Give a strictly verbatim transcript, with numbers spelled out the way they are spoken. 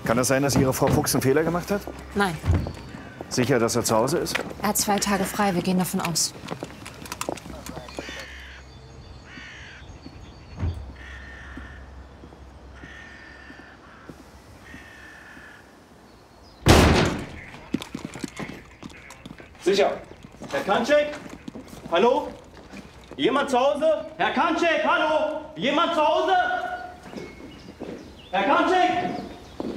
Kann das sein, dass Ihre Frau Fuchs einen Fehler gemacht hat? Nein. Sicher, dass er zu Hause ist? Er hat zwei Tage frei. Wir gehen davon aus. Sicher. Herr Kanczek? Hallo? Jemand zu Hause? Herr Kanczek, hallo? Jemand zu Hause? Herr Kanczek?